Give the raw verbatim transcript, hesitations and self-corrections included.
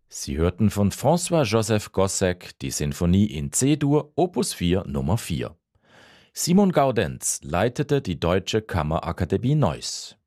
Sie hörten von François-Joseph Gossec die Sinfonie in C-Dur, Opus vier Nummer vier. Simon Gaudenz leitete die Deutsche Kammerakademie Neuss.